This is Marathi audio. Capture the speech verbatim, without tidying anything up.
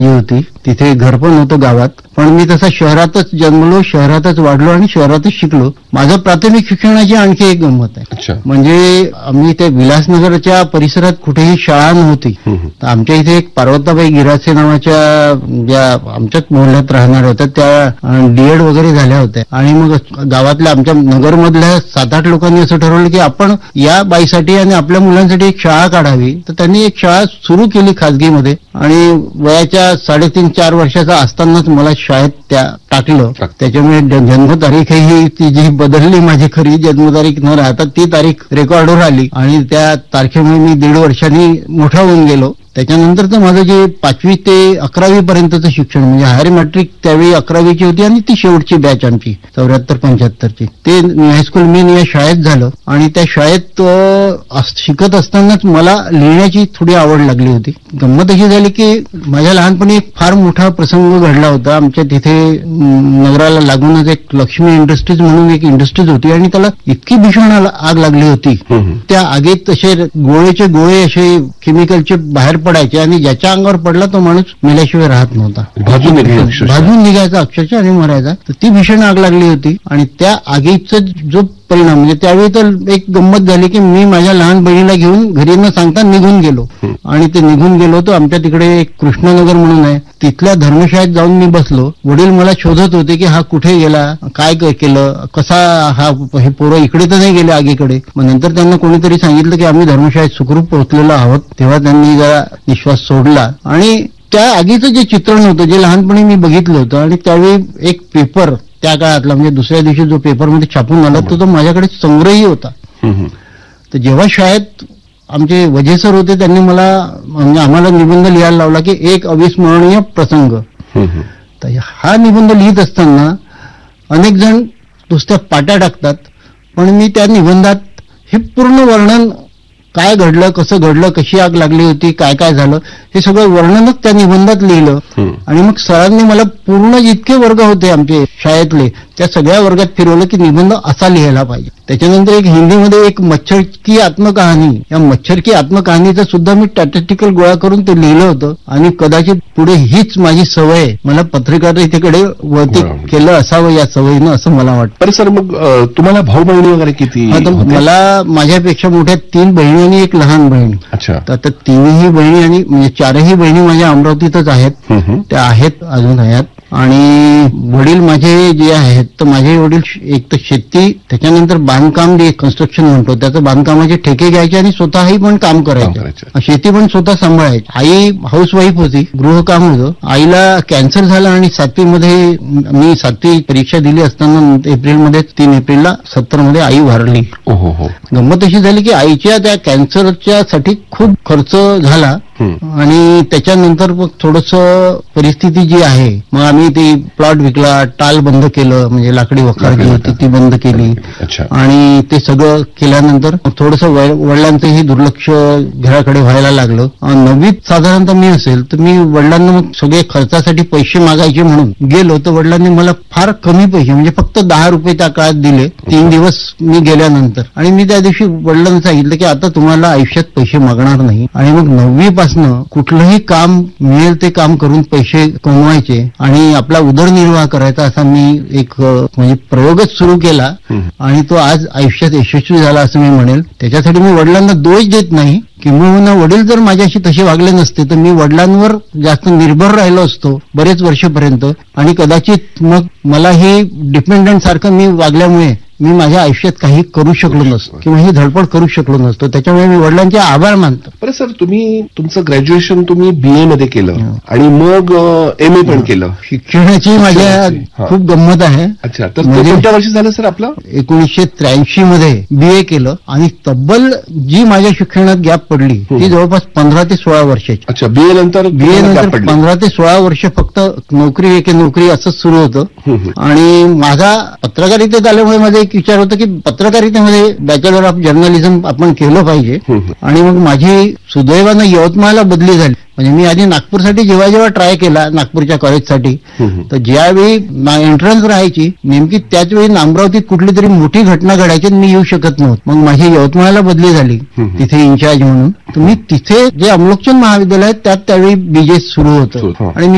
होती. तिथे घर पण होतं गावात, पण मी तसा शहरातच जन्मलो, शहरातच वाढलो आणि शहरातच शिकलो. माझं प्राथमिक शिक्षणाची आणखी एक गंमत आहे. म्हणजे आम्ही ते विलासनगरच्या परिसरात कुठेही शाळा नव्हती. तर आमच्या इथे एक पार्वताबाई गिरासे नावाच्या ज्या आमच्याच मोहल्ल्यात राहणार होत्या, त्या डीएड वगैरे झाल्या होत्या. आणि मग गावातल्या आमच्या नगरमधल्या सात आठ लोकांनी असं ठरवलं की आपण या बाईसाठी आणि आपल्या मुलांसाठी एक शाळा काढावी. तर त्यांनी एक शाळा सुरू केली खाजगीमध्ये आणि वयाच्या साडेतीन चार वर्षाचा असतानाच मला शाळेत त्या टाकलं. त्याच्यामुळे जन्मतारीखही ती जी बदलली, माझी खरी जन्मतारीख न राहता ती तारीख रेकॉर्डवर आली आणि त्या तारखेमुळे मी दीड वर्षांनी मोठा होऊन गेलो. त्याच्यानंतरचं माझं जे पाचवी ते अकरावी पर्यंतचं शिक्षण म्हणजे हायर मॅट्रिक त्यावेळी अकरावीची होती आणि ती शेवटची बॅच आमची चौऱ्याहत्तर पंच्याहत्तरची, ते हायस्कूल मेन या शाळेत झालं. आणि त्या शाळेत शिकत असतानाच मला लिहिण्याची थोडी आवड लागली होती. गंमत अशी झाली की माझ्या लहानपणी एक फार मोठा प्रसंग घडला होता. आमच्या तिथे नगराला लागूनच एक लक्ष्मी इंडस्ट्रीज म्हणून एक इंडस्ट्रीज होती आणि त्याला इतकी भीषण आग लागली होती. त्या आगीत तसे गोळेचे गोळे असे केमिकलचे बाहेर पडायचे आणि ज्याच्या अंगावर पडला तो माणूस मेल्याशिवाय राहत नव्हता, भाजून निघायचा अक्षरशः आणि मरायचा. तर ती भीषण आग लागली होती आणि त्या आगीचा जो परिणाम म्हणजे त्यावेळी तर एक गंमत झाली की मी माझ्या लहान बहिणीला घेऊन घरी न सांगता निघून गेलो. आणि ते निघून गेलो तर आमच्या तिकडे एक कृष्णनगर म्हणून आहे, तिथल्या धर्मशाळेत जाऊन मी बसलो. वडील मला शोधत होते की हा कुठे गेला, काय केलं, कसा हा, हे पोरं इकडे तर नाही गेले आगीकडे. मग नंतर त्यांना कोणीतरी सांगितलं की आम्ही धर्मशाळेत सुखरूप पोहोचलेलो आहोत. तेव्हा त्यांनी जरा विश्वास सोडला. आणि त्या आगीचं जे चित्रण होतं जे लहानपणी मी बघितलं होतं आणि त्यावेळी एक पेपर त्या काळातला म्हणजे दुसऱ्या दिवशी जो पेपरमध्ये छापून आला तो तो माझ्याकडे संग्रही होता. तर जेव्हा शाळेत आमचे वजे सर होते त्यांनी मला म्हणजे आम्हाला निबंध लिहायला लावला की एक अविस्मरणीय प्रसंग. तर हा निबंध लिहित असताना अनेक जण नुसत्या पाट्या टाकतात, पण मी त्या निबंधात हे पूर्ण वर्णन काय घडलं, कसं घडलं, कशी आग लागली होती, काय काय झालं हे सगळं वर्णनच त्या निबंधात लिहिलं. आणि मग सरांनी मला पूर्ण जितके वर्ग होते आमचे शाळेतले त्या सगळ्या वर्गात फिरवलं की निबंध असा लिहायला पाहिजे. त्याच्यानंतर एक हिंदीमध्ये एक मच्छर की आत्मकहाणी, या मच्छर की आत्मकहाणीचं सुद्धा मी स्टॅटिस्टिकल गोळा करून ते लिहिलं होतं. आणि कदाचित पुढे हीच माझी सवय मला पत्रकारितेकडे वळती केलं असावं या सवयीनं, असं मला वाटतं. बरं सर, मग तुम्हाला भाऊ बहिणी वगैरे किती? मला माझ्यापेक्षा मोठ्या तीन बहिणी आणि एक लहान बहीण. अच्छा. तर तिन्ही बहिणी आणि म्हणजे चारही बहिणी माझ्या अमरावतीतच आहेत, त्या आहेत अजून हयात. आणि वडील माझे जे आहेत तर माझे वडील एक तर शेती, त्याच्यानंतर बांधकाम जे कन्स्ट्रक्शन म्हणतो त्याचं बांधकामाचे ठेके घ्यायचे आणि स्वतःही पण काम करायचे, शेती पण स्वतः सांभाळायची. आई हाऊसवाईफ होती, गृहकाम होतं. आईला कॅन्सर झाला आणि सातवीमध्ये मी सातवी परीक्षा दिली असताना एप्रिलमध्ये तीन एप्रिलला सत्तर मध्ये आई वारली. गंमत अशी झाली की आईच्या त्या कॅन्सरच्या साठी खूप खर्च झाला आणि त्याच्यानंतर मग थोडस परिस्थिती जी आहे मग आम्ही ती प्लॉट विकला, टाल बंद केलं म्हणजे लाकडी वखार जी होती ती बंद केली. आणि ते सगळं केल्यानंतर थोडस वडिलांचंही दुर्लक्ष घराकडे व्हायला लागलं. नववीत साधारणतः मी असेल तर मी वडिलांना मग सगळे खर्चासाठी पैसे मागायचे म्हणून गेलो तर वडिलांनी मला फार कमी पैसे म्हणजे फक्त दहा रुपये त्या काळात दिले तीन दिवस मी गेल्यानंतर. आणि मी त्या दिवशी वडिलांना सांगितलं की आता तुम्हाला आयुष्यात पैसे मागणार नाही. आणि मग नववी पासनं कुठलंही काम मिळेल ते काम करून पैसे कमवायचे आणि आपला उदरनिर्वाह करायचा असा मी एक म्हणजे प्रयोगच सुरू केला आणि तो आज आयुष्यात यशस्वी झाला असं मी म्हणेल. त्याच्यासाठी मी वडिलांना दोष देत नाही, किंबहुना वडील जर माझ्याशी तसे वागले नसते तर मी वडिलांवर जास्त निर्भर राहिलो असतो बरेच वर्षपर्यंत आणि कदाचित मग मला हे डिपेंडंट सारखं मी वागल्यामुळे मी माझ्या आयुष्यात काही करू शकलो नसतो किंवा ही धडपड करू शकलो नसतो. त्याच्यामुळे मी वडिलांचे आभार मानतो. बरं सर, तुम्ही तुमचं ग्रॅज्युएशन तुम्ही बीए मध्ये केलं आणि मग एम ए पण केलं. शिक्षणाची माझ्या खूप गंमत आहे. अच्छा, तर कोणत्या वर्षी झालं सर आपलं? एकोणीसशे त्र्याऐंशी मध्ये बीए केलं आणि तब्बल जी माझ्या शिक्षणात गॅप पडली ती जवळपास पंधरा ते सोळा वर्षाची. अच्छा, बीए नंतर बीए नंतर पंधरा ते सोळा वर्ष फक्त नोकरी एके नोकरी असंच सुरू होतं. आणि माझा पत्रकारितेत आल्यामुळे माझा एक विचार होता की पत्रकारितेमध्ये बॅचलर ऑफ जर्नलिझम आपण केलं पाहिजे. आणि मग माझी सुदैवानं यवतमाळला बदली झाली. म्हणजे मी आधी नागपूरसाठी जेव्हा जेव्हा ट्राय केला नागपूरच्या कॉलेजसाठी तर ज्यावेळी एंट्रन्स राहायची नेमकी त्याच वेळी अमरावतीत कुठली तरी मोठी घटना घडायची मी येऊ शकत नव्हतं. मग माझी यवतमाळला बदली झाली तिथे इन्चार्ज म्हणून. तर मी तिथे जे अमलोकचंद महाविद्यालय त्यात त्यावेळी बीजे सुरू होतं आणि मी